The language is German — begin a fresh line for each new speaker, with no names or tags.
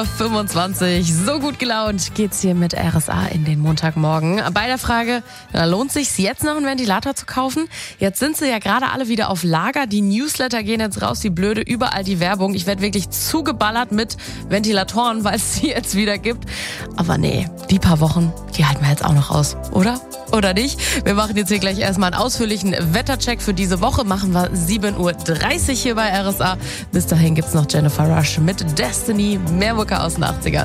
7:25 Uhr. So gut gelaunt geht's hier mit RSA in den Montagmorgen. Bei der Frage, lohnt es sich jetzt noch einen Ventilator zu kaufen? Jetzt sind sie ja gerade alle wieder auf Lager. Die Newsletter gehen jetzt raus, wie blöde, überall die Werbung. Ich werde wirklich zugeballert mit Ventilatoren, weil es sie jetzt wieder gibt. Aber nee, die paar Wochen, die halten wir jetzt auch noch aus, oder? Oder nicht? Wir machen jetzt hier gleich erstmal einen ausführlichen Wettercheck für diese Woche. Machen wir 7:30 Uhr hier bei RSA. Bis dahin gibt's noch Jennifer Rush mit Destiny. Mehr Mucke aus den 80ern.